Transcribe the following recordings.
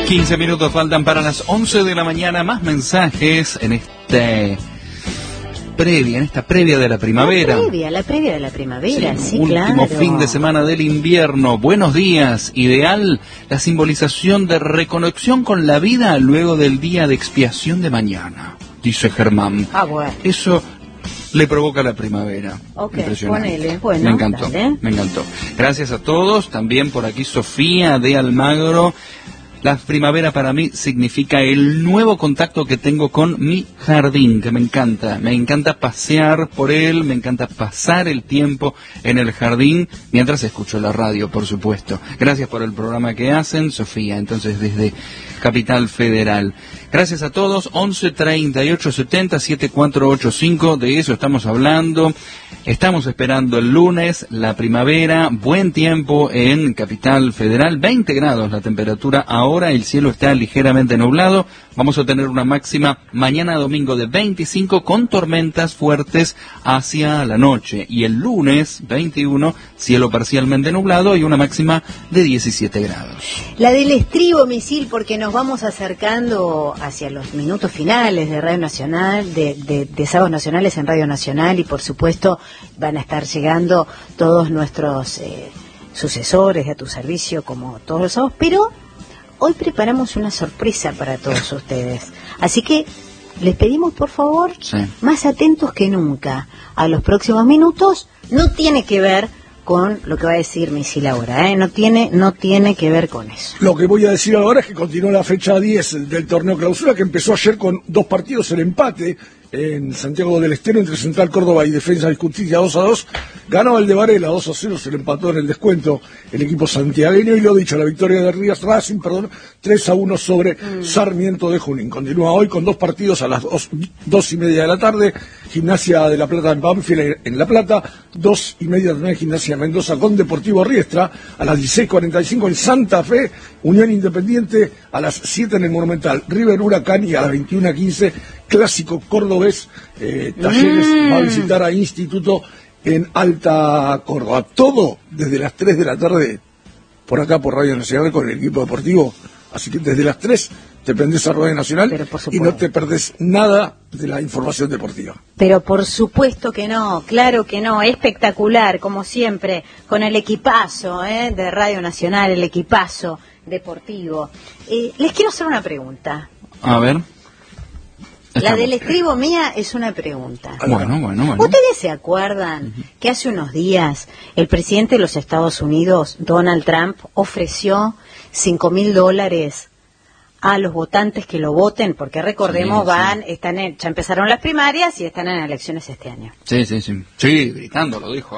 15 minutos faltan para las 11 de la mañana. Más mensajes en esta previa de la primavera. La previa de la primavera, sí, último claro. fin de semana del invierno. Buenos días. Ideal la simbolización de reconexión con la vida luego del día de expiación de mañana, dice Germán. Bueno. Eso le provoca la primavera. Ok, impresionante. ponele. Bueno, me encantó, dale. me encantó. Gracias a todos. También por aquí Sofía de Almagro. La primavera para mí significa el nuevo contacto que tengo con mi jardín, que me encanta. Me encanta pasear por él, me encanta pasar el tiempo en el jardín mientras escucho la radio, por supuesto. Gracias por el programa que hacen, Sofía, entonces desde Capital Federal. Gracias a todos, 11 38 70 7485, de eso estamos hablando. Estamos esperando el lunes, la primavera, buen tiempo en Capital Federal, 20 grados la temperatura ahora, el cielo está ligeramente nublado, vamos a tener una máxima mañana domingo de 25 con tormentas fuertes hacia la noche, y el lunes 21, cielo parcialmente nublado y una máxima de 17 grados. La del estribo, Misil, porque nos vamos acercando hacia los minutos finales de Radio Nacional, de Sábados Nacionales en Radio Nacional, y por supuesto van a estar llegando todos nuestros sucesores de A Tu Servicio, como todos los sábados, pero hoy preparamos una sorpresa para todos ustedes. Así que les pedimos, por favor, más atentos que nunca a los próximos minutos. No tiene que ver con lo que va a decir Misil ahora, no tiene que ver con eso. Lo que voy a decir ahora es que continúa la fecha 10 del torneo clausura, que empezó ayer con 2 partidos, el empate en Santiago del Estero entre Central Córdoba y Defensa y Justicia 2-2, ganó el de Varela 2-0, se le empató en el descuento el equipo santiagueño, y lo dicho, la victoria de Racing 3-1 sobre Sarmiento de Junín. Continúa hoy con 2 partidos a las 2:30 de la tarde, Gimnasia de La Plata en Banfield en La Plata, 2:30 también Gimnasia Mendoza con Deportivo Riestra, a las 16:45 en Santa Fe, Unión Independiente, a las 7 en el Monumental, River Huracán, y a las 21:15 Clásico cordobés, Talleres va a visitar a Instituto en Alta Córdoba. Todo desde las 3 de la tarde, por acá por Radio Nacional con el equipo deportivo. Así que desde las 3 te prendés a Radio Nacional y no te perdés nada de la información deportiva. Pero por supuesto que no, claro que no, espectacular, como siempre, con el equipazo de Radio Nacional, el equipazo deportivo. Les quiero hacer una pregunta. A ver. La del estribo mía es una pregunta. Bueno. ¿Ustedes se acuerdan que hace unos días el presidente de los Estados Unidos, Donald Trump, ofreció $5.000 a los votantes que lo voten? Porque recordemos, ya empezaron las primarias y están en elecciones este año. Sí, gritando, lo dijo,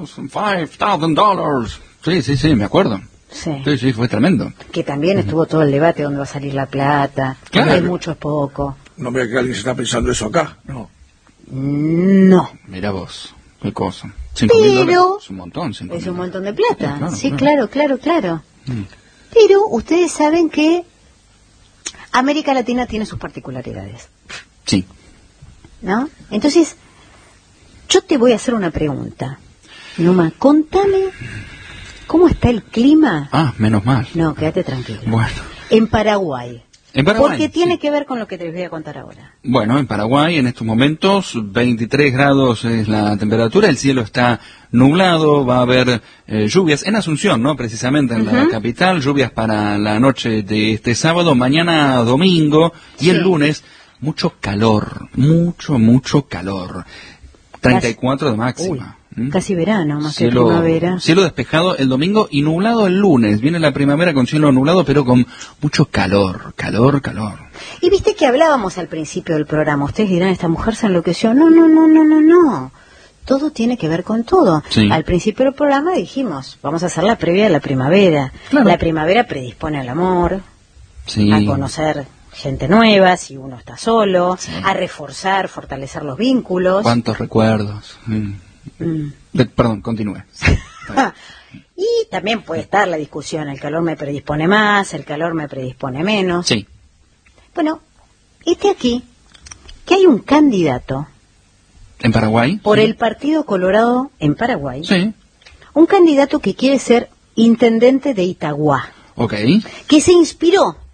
$5,000. Sí, me acuerdo. Sí, fue tremendo. Que también estuvo todo el debate dónde va a salir la plata, es mucho, es poco. No vea que alguien se está pensando eso acá, ¿no? No. Mira vos, qué cosa. Pero es un montón. Es un montón de plata. Sí, claro. Pero ustedes saben que América Latina tiene sus particularidades. Sí. ¿No? Entonces, yo te voy a hacer una pregunta. Numa, contame cómo está el clima. Menos mal. No, quédate tranquilo. Bueno. En Paraguay. Porque tiene que ver con lo que te voy a contar ahora. Bueno, en Paraguay en estos momentos 23 grados es la temperatura, el cielo está nublado, va a haber lluvias en Asunción, ¿no? Precisamente en la capital, lluvias para la noche de este sábado, mañana domingo y el lunes mucho calor, mucho calor. 34 de máxima. Casi verano, más que primavera. Cielo despejado el domingo y nublado el lunes. Viene la primavera con cielo nublado, pero con mucho calor. Y viste que hablábamos al principio del programa. Ustedes dirán, esta mujer se enloqueció. No. Todo tiene que ver con todo. Sí. Al principio del programa dijimos, vamos a hacer la previa de la primavera. Claro. La primavera predispone al amor, a conocer gente nueva, si uno está solo, a reforzar, fortalecer los vínculos. ¿Cuántos recuerdos? Perdón, continúe. Y también puede estar la discusión, el calor me predispone más, el calor me predispone menos. Sí. Bueno, aquí, que hay un candidato. ¿En Paraguay? Por el Partido Colorado en Paraguay. Sí. Un candidato que quiere ser intendente de Itagua. Ok. Que se inspiró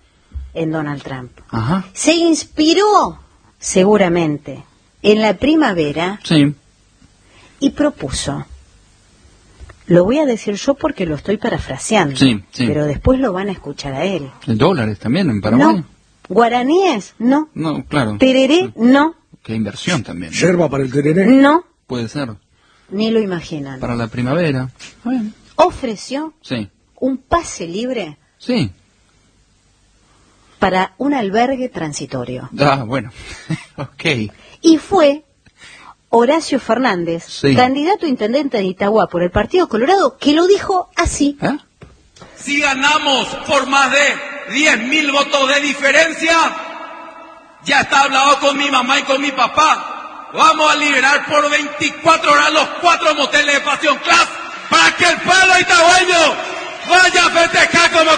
en Donald Trump. Ajá. Se inspiró, seguramente, en la primavera Sí. y propuso. Lo voy a decir yo porque lo estoy parafraseando, Sí, sí. pero después lo van a escuchar a él. ¿En dólares también en Paraguay? No, guaraníes, no. No, claro. Tereré, no. Qué inversión también. ¿no? Yerba para el tereré. No, Puede ser. ni lo imaginan. Para la primavera. Bueno. Ofreció Sí. un pase libre Sí. para un albergue transitorio. Ah, bueno. Ok. Y fue Horacio Fernández, Sí. candidato a intendente de Itagua por el Partido Colorado, que lo dijo así. ¿Eh? Si ganamos por más de 10.000 votos de diferencia, ya está hablado con mi mamá y con mi papá. Vamos a liberar por 24 horas los 4 moteles de Pasión Class para que el pueblo itagüeño vaya a festejar como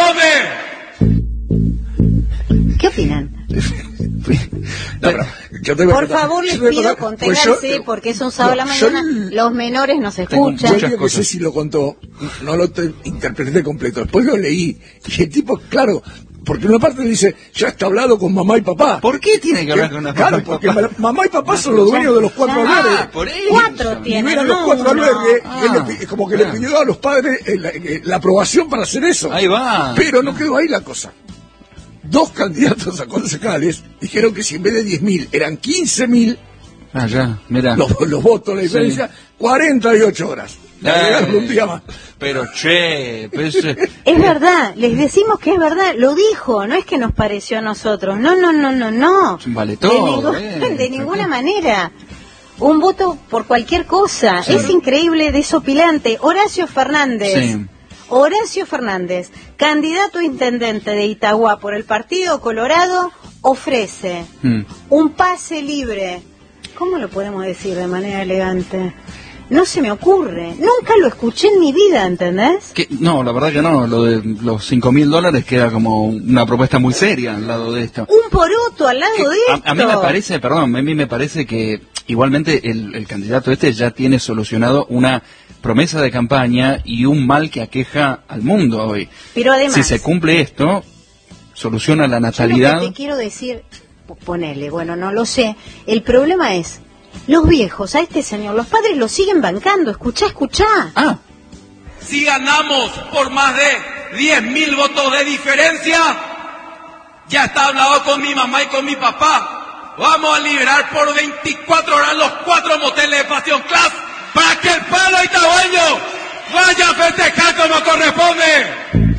corresponde. ¿Qué opinan? No, pero yo te voy a Por contar. favor, les Yo te voy a pido contar, conténganse porque es un sábado a la no, yo- mañana, los menores nos Tengo escuchan. Yo muchas digo que cosas. sé si lo contó, no lo interpreté completo. Después lo leí y el tipo, claro, porque en una parte dice, ya está hablado con mamá y papá. ¿Por qué tiene que hablar con una Claro, porque mamá y papá son los dueños de los 4 albergues. Ah, por eso. 4 Y tienen, eran los no 4 uno. albergues, y él Ah, como que le pidió a los padres la aprobación para hacer eso. Ahí va. Pero no quedó ahí la cosa. 2 candidatos a concejales dijeron que si en vez de 10.000 eran 15.000 Ah, ya, mira. los votos, la diferencia, 48 horas. Le agregaron un día más. Pero che, pues, Es verdad, les decimos que es verdad, lo dijo, no es que nos pareció a nosotros, no. Vale todo, De ninguna manera. Un voto por cualquier cosa, es increíble, desopilante. Horacio Fernández, Sí. Horacio Fernández, candidato a intendente de Itagua por el Partido Colorado, ofrece un pase libre. ¿Cómo lo podemos decir de manera elegante? No se me ocurre, nunca lo escuché en mi vida, ¿entendés? que, no, la verdad que no, lo de los $5.000 queda como una propuesta muy seria al lado de esto. Un poroto al lado de esto. A mí me parece que igualmente el candidato este ya tiene solucionado una promesa de campaña y un mal que aqueja al mundo hoy. Pero además, Si se cumple esto, soluciona la yo natalidad. lo que te quiero decir, ponele, bueno, no lo sé, el problema es, los viejos, a este señor, los padres lo siguen bancando, escuchá. Ah, Si ganamos por más de 10.000 votos de diferencia, ya está hablado con mi mamá y con mi papá. Vamos a liberar por 24 horas los 4 moteles de Pasión Class para que el pueblo itagüeño vaya a festejar como corresponde.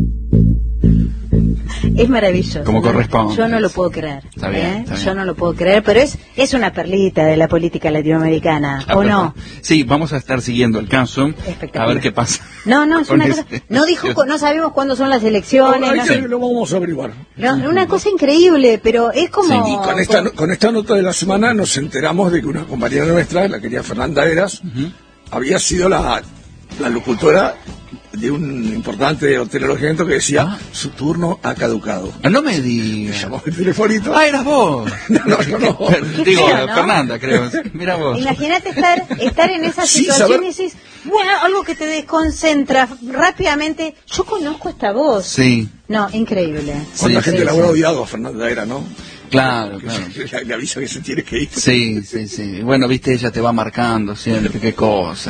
Es maravilloso. Como corresponde. Yo no lo puedo creer. Está bien, está bien. Yo no lo puedo creer, pero es una perlita de la política latinoamericana, ¿o no? Sí, vamos a estar siguiendo el caso, Espectacular. a ver qué pasa. No, es con una cosa, este- no dijo, no sabemos cuándo son las elecciones, Ahí no ya sé. lo vamos a averiguar. No, una cosa increíble, pero es como... Y con esta nota de la semana nos enteramos de que una compañera nuestra, la querida Fernanda Eras, había sido la locutora de un importante hotelero que decía, su turno ha caducado. Ah, no me Me digas. llamó el telefonito. Ah, eras vos. No. Digo, feo, ¿no? Fernanda, creo. Mira vos. Imagínate estar en esa Sí, situación saber- y decís, bueno, algo que te desconcentra rápidamente. Yo conozco esta voz. Sí, No, increíble. Cuánta Sí, gente sí, la sí. habrá odiado a Fernanda Era, ¿no? claro. Le avisa que se tiene que ir. Sí. Bueno, viste, ella te va marcando siempre, qué cosa.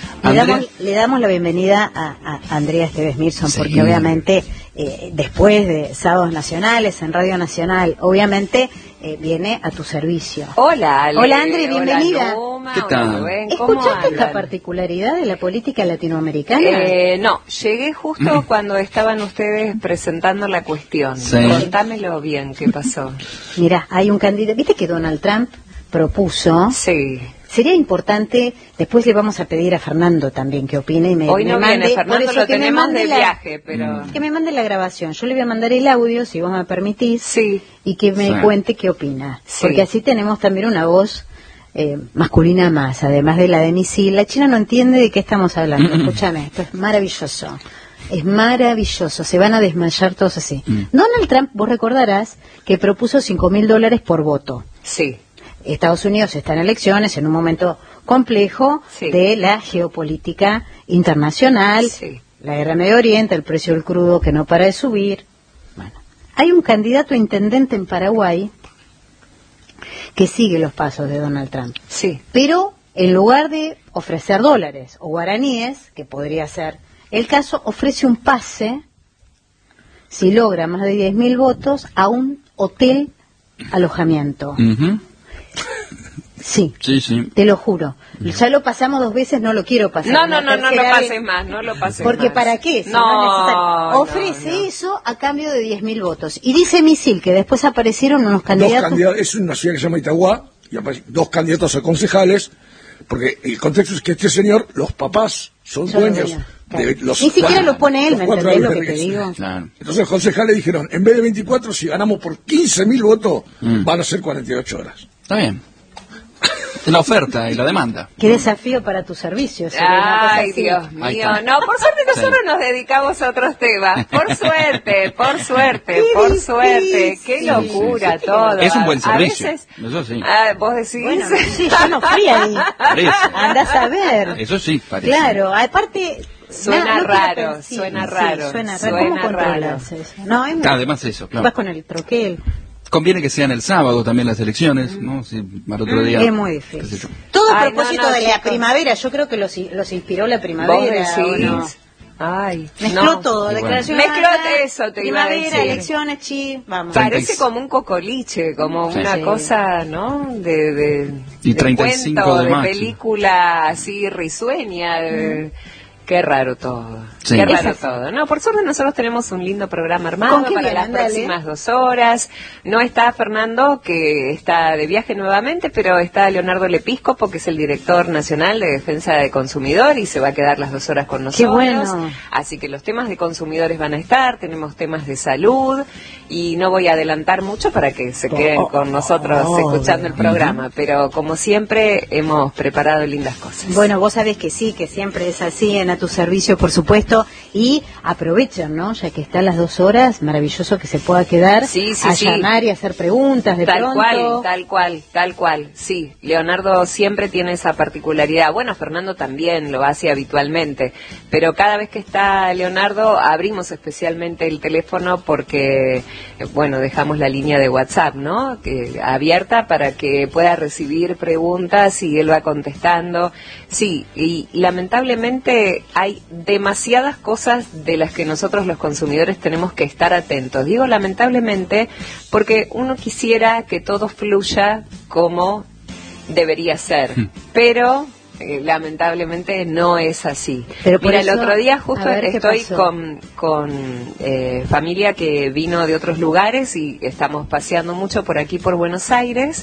Le damos la bienvenida a Andrea Esteves Mirson, Sí. porque obviamente después de Sábados Nacionales en Radio Nacional, obviamente viene a tu servicio. Hola, Ale. Hola, André, bienvenida. Hola, Numa, ¿Qué tal? hola, Rubén, ¿cómo ¿Escuchaste esta andan? particularidad de la política latinoamericana? No, llegué justo cuando estaban ustedes presentando la cuestión. Sí. Contámelo bien, ¿qué pasó? Mira, hay un candidato, viste que Donald Trump propuso, Sí. sería importante, después le vamos a pedir a Fernando también que opine y me Hoy no me mande, viene, por Fernando eso lo que me tenemos mande de la- viaje, pero... que me mande la grabación, yo le voy a mandar el audio, si vos me permitís, Sí. y que me Sí. cuente qué opina, Sí. porque así tenemos también una voz masculina más, además de la de Misil. La China no entiende de qué estamos hablando, escúchame, esto es maravilloso. Es maravilloso, se van a desmayar todos así. Donald Trump, vos recordarás que propuso $5.000 por voto. Sí. Estados Unidos está en elecciones en un momento complejo Sí. de la geopolítica internacional, Sí. la guerra en Medio Oriente, el precio del crudo que no para de subir. Bueno, hay un candidato a intendente en Paraguay que sigue los pasos de Donald Trump. Sí. Pero en lugar de ofrecer dólares o guaraníes, que podría ser el caso, ofrece un pase, si logra más de 10.000 votos, a un hotel alojamiento. Sí, te lo juro. Ya lo pasamos 2 veces, no lo quiero pasar. No lo pases más, no lo pases porque más. ¿para qué? Si no ofrece eso a cambio de 10.000 votos. Y dice Misil que después aparecieron unos candidatos. Es una ciudad que se llama Itagua, y aparecen 2 candidatos a concejales, porque el contexto es que este señor, los papás son dueños de los. Ni siquiera lo pone él, ¿me entendés lo que te digo? Claro. Entonces los concejales dijeron, en vez de 24, si ganamos por 15.000 votos, van a ser 48 horas. Está bien. La oferta y la demanda. Qué desafío para tus servicios. Ay, Dios mío. No, por suerte nosotros nos dedicamos a otros temas. Por suerte. Qué locura todo. Es un buen servicio. A veces, eso sí. Vos decís. Bueno, sí, yo no fui ahí. Andás a ver. Eso sí, parece. Claro, aparte. Suena raro. Suena raro. ¿Cómo controlas eso? No, además eso, claro. Vas con el troquel. Conviene que sean el sábado también las elecciones, ¿no? Si al otro día. Es muy difícil. Todo a propósito de la primavera, yo creo que los inspiró la primavera. ¿Vos decís? Ay, mezcló todo, declaración. Mezcló eso, te iba a decir. Primavera, elecciones, vamos. Parece como un cocoliche, como una cosa, ¿no? De y 35 cuento, de película así risueña. Qué raro todo. Sí. Qué raro todo. No, por suerte nosotros tenemos un lindo programa armado para las próximas 2 horas. No está Fernando, que está de viaje nuevamente, pero está Leonardo Lepiscopo, que es el director nacional de Defensa del Consumidor, y se va a quedar las 2 horas con nosotros. Qué bueno. Así que los temas de consumidores van a estar, tenemos temas de salud, y no voy a adelantar mucho para que se queden con nosotros escuchando el programa, pero como siempre hemos preparado lindas cosas. Bueno, vos sabés que sí, que siempre es así, a tu servicio, por supuesto, y aprovechen, ¿no? Ya que está las 2 horas, maravilloso que se pueda quedar a llamar y hacer preguntas de pronto. Tal cual, sí. Leonardo siempre tiene esa particularidad. Bueno, Fernando también lo hace habitualmente, pero cada vez que está Leonardo abrimos especialmente el teléfono porque, bueno, dejamos la línea de WhatsApp, ¿no? Abierta para que pueda recibir preguntas y él va contestando. Sí, y lamentablemente hay demasiadas cosas de las que nosotros los consumidores tenemos que estar atentos. Digo lamentablemente porque uno quisiera que todo fluya como debería ser, pero lamentablemente no es así. Mira, el otro día justo estoy con familia que vino de otros lugares y estamos paseando mucho por aquí por Buenos Aires,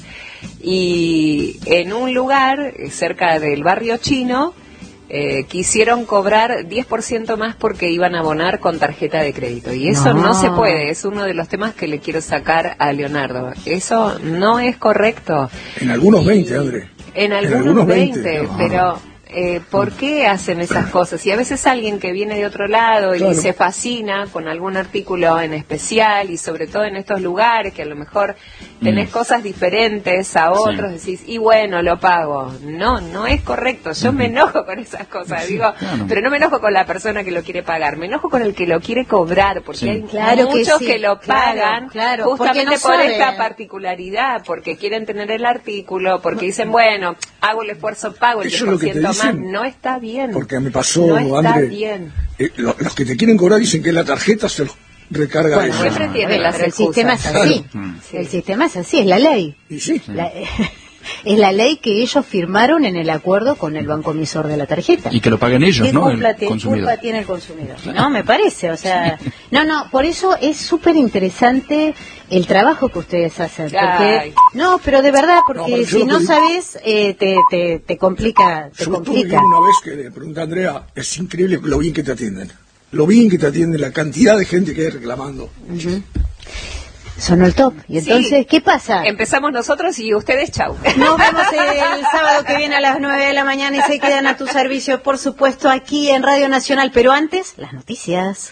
y en un lugar cerca del barrio chino quisieron cobrar 10% más porque iban a abonar con tarjeta de crédito, y eso no se puede. Es uno de los temas que le quiero sacar a Leonardo. Eso no es correcto. En algunos 20, André. En algunos 20, pero ¿por qué hacen esas cosas? Y a veces alguien que viene de otro lado y se fascina con algún artículo en especial, y sobre todo en estos lugares que a lo mejor tenés cosas diferentes a otros, decís, y bueno, lo pago. No es correcto. Yo me enojo con esas cosas, digo, pero no me enojo con la persona que lo quiere pagar, me enojo con el que lo quiere cobrar, porque hay muchos que lo pagan justamente por esta particularidad, porque quieren tener el artículo, porque dicen, bueno, hago el esfuerzo, pago el 10% más. No está bien. Porque me pasó, André, los que te quieren cobrar dicen que la tarjeta se los recarga eso. Siempre tiene las excusas. El sistema es así. El sistema es así, es la ley. ¿Y sí? Es la ley que ellos firmaron en el acuerdo con el banco emisor de la tarjeta. Y que lo paguen ellos, ¿no? ¿Qué culpa tiene el consumidor? No, me parece, o sea... No, por eso es súper interesante el trabajo que ustedes hacen. Porque, pero de verdad, porque si no sabes, te complica. Yo tuve una vez que le pregunté a Andrea, es increíble lo bien que te atienden. Lo bien que te atienden, la cantidad de gente que hay reclamando. Sonó el top. Y entonces, ¿qué pasa? Empezamos nosotros y ustedes, chau. Nos vemos el sábado que viene a las 9 de la mañana y se quedan a tu servicio, por supuesto, aquí en Radio Nacional. Pero antes, las noticias.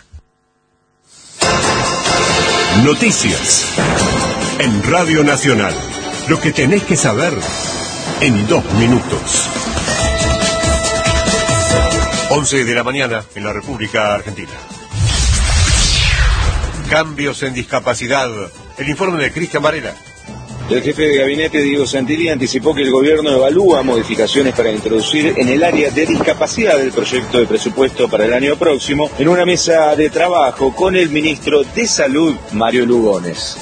Noticias en Radio Nacional. Lo que tenés que saber en 2 minutos. 11 de la mañana en la República Argentina. Cambios en discapacidad. El informe de Cristian Varela. El jefe de gabinete, Diego Santilli, anticipó que el gobierno evalúa modificaciones para introducir en el área de discapacidad del proyecto de presupuesto para el año próximo en una mesa de trabajo con el ministro de Salud, Mario Lugones.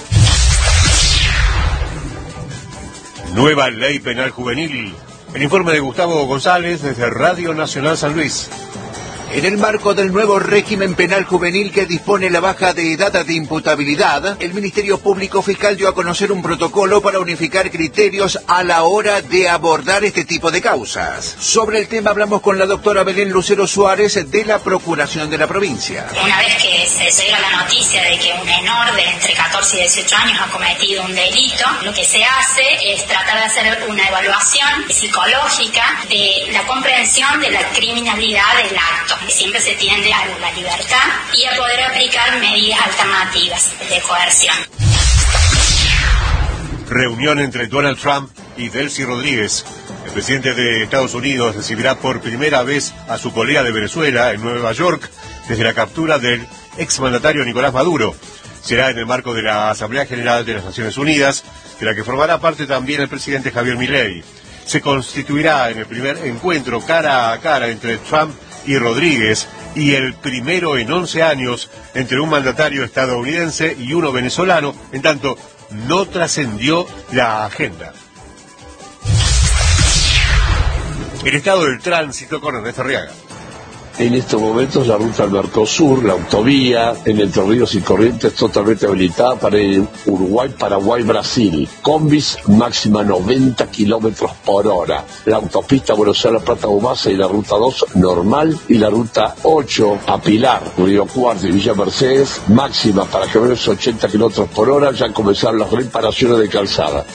Nueva ley penal juvenil. El informe de Gustavo González desde Radio Nacional San Luis. En el marco del nuevo régimen penal juvenil que dispone la baja de edad de imputabilidad, el Ministerio Público Fiscal dio a conocer un protocolo para unificar criterios a la hora de abordar este tipo de causas. Sobre el tema hablamos con la doctora Belén Lucero Suárez de la Procuración de la provincia. Una vez que se llega la noticia de que un menor de entre 14 y 18 años ha cometido un delito, lo que se hace es tratar de hacer una evaluación psicológica de la comprensión de la criminalidad del acto. Siempre se tiende a la libertad y a poder aplicar medidas alternativas de coerción. Reunión entre Donald Trump y Delcy Rodríguez. El presidente de Estados Unidos recibirá por primera vez a su colega de Venezuela en Nueva York desde la captura del exmandatario Nicolás Maduro. Será en el marco de la Asamblea General de las Naciones Unidas, de la que formará parte también el presidente Javier Milei. Se constituirá en el primer encuentro cara a cara entre Trump y Rodríguez, y el primero en 11 años entre un mandatario estadounidense y uno venezolano, en tanto no trascendió la agenda. El estado del tránsito con Ernesto Arriaga. En estos momentos la ruta al Mercosur, la autovía en Entre Ríos y Corrientes totalmente habilitada para el Uruguay, Paraguay, Brasil. Combis máxima 90 kilómetros por hora. La autopista Buenos Aires, Plata, Humasa y la ruta 2 normal y la ruta 8 a Pilar, Río Cuarto y Villa Mercedes máxima para camiones 80 kilómetros por hora. Ya comenzaron las reparaciones de calzada.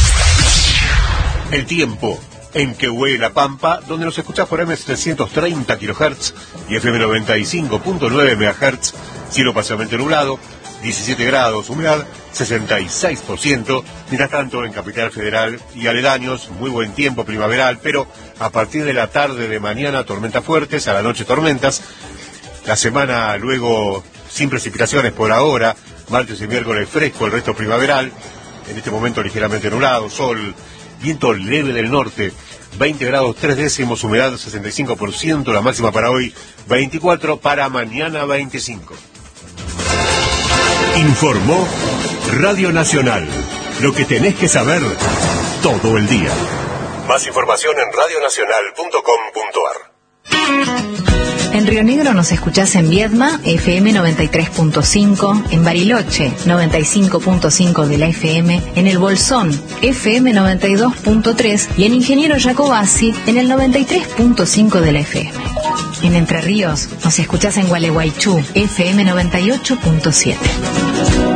El tiempo. En Quehue, La Pampa, donde nos escuchás por M730 kHz y FM 95.9 MHz, cielo parcialmente nublado, 17 grados, humedad 66%, mientras tanto en Capital Federal y aledaños, muy buen tiempo primaveral, pero a partir de la tarde de mañana tormentas fuertes, a la noche tormentas, la semana luego sin precipitaciones por ahora, martes y miércoles fresco, el resto primaveral, en este momento ligeramente nublado, sol, viento leve del norte, 20 grados 3 décimos, humedad 65%, la máxima para hoy 24, para mañana 25. Informó Radio Nacional, lo que tenés que saber todo el día. Más información en radionacional.com.ar. En Río Negro nos escuchás en Viedma, FM 93.5, en Bariloche, 95.5 de la FM, en El Bolsón, FM 92.3 y en Ingeniero Jacobasi, en el 93.5 de la FM. En Entre Ríos nos escuchás en Gualeguaychú, FM 98.7.